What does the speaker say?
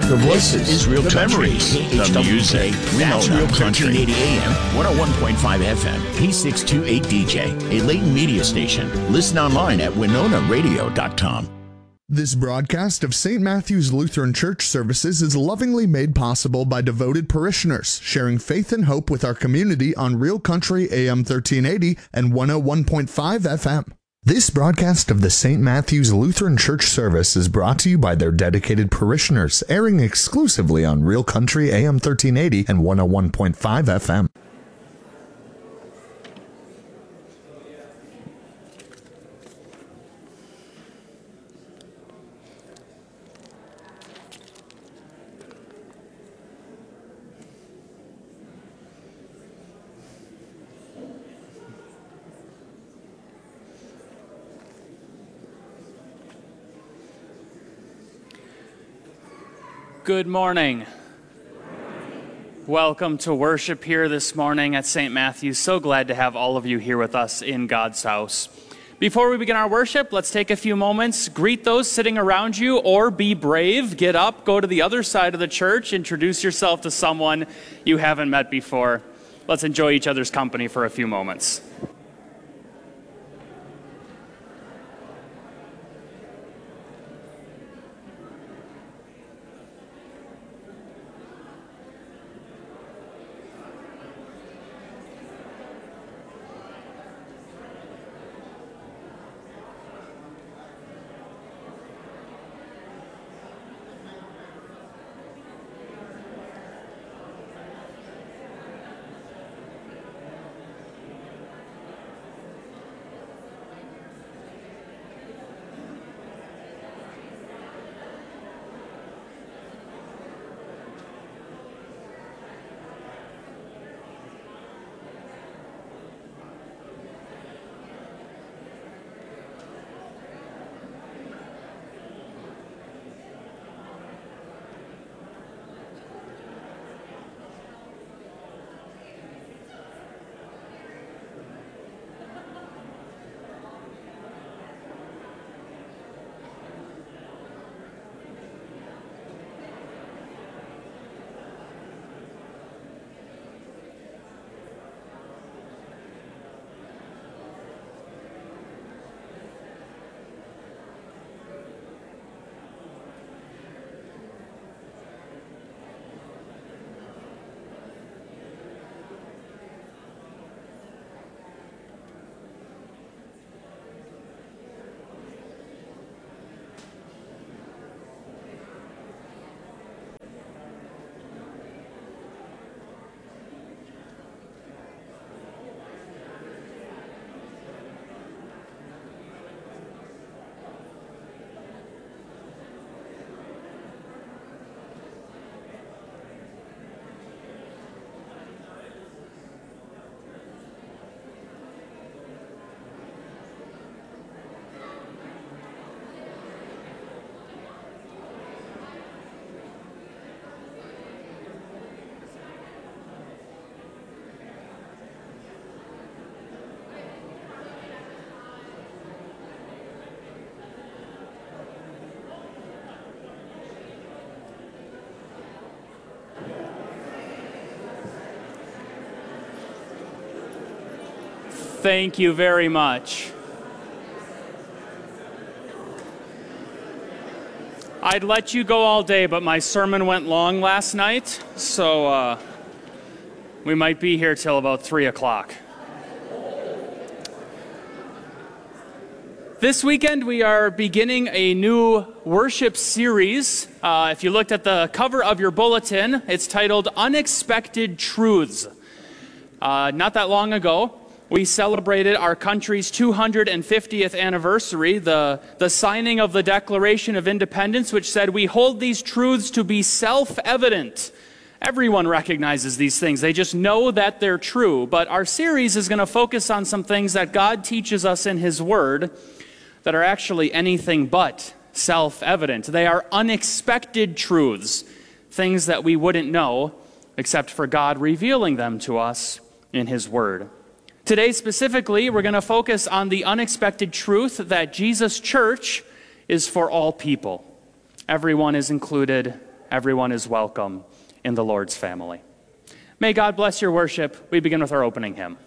The voices, is Real Memories, the music, that's Real Country 1380 AM, 101.5 FM, P628DJ, a Layton media station. Listen online at WinonaRadio.com. This broadcast of St. Matthew's Lutheran Church services is lovingly made possible by devoted parishioners, sharing faith and hope with our community on Real Country AM 1380 and 101.5 FM. This broadcast of the St. Matthew's Lutheran Church service is brought to you by their dedicated parishioners, airing exclusively on Real Country AM 1380 and 101.5 FM. Good morning. Welcome to worship here this morning at St. Matthew's. So glad to have all of you here with us in God's house. Before we begin our worship, let's take a few moments, greet those sitting around you, or be brave, get up, go to the other side of the church, introduce yourself to someone you haven't met before. Let's enjoy each other's company for a few moments. Thank you very much. I'd let you go all day, but my sermon went long last night, so we might be here till about 3 o'clock. This weekend we are beginning a new worship series. If you looked at the cover of your bulletin, it's titled Unexpected Truths. Not that long ago, we celebrated our country's 250th anniversary, the signing of the Declaration of Independence, which said we hold these truths to be self-evident. Everyone recognizes these things. They just know that they're true. But our series is going to focus on some things that God teaches us in His Word that are actually anything but self-evident. They are unexpected truths, things that we wouldn't know except for God revealing them to us in His Word. Today specifically, we're going to focus on the unexpected truth that Jesus' church is for all people. Everyone is included everyone is welcome in the Lord's family. May God bless your worship. We begin with our opening hymn.